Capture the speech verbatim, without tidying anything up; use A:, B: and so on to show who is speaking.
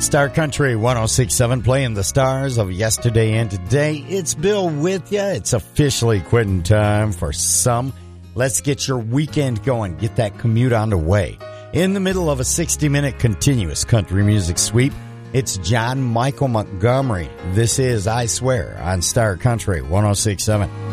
A: Star Country one oh six point seven, playing the stars of yesterday and today. It's Bill with you. It's officially quitting time for some. Let's get your weekend going. Get that commute on the way. In the middle of a sixty-minute continuous country music sweep, it's John Michael Montgomery. This is I Swear on Star Country one oh six point seven.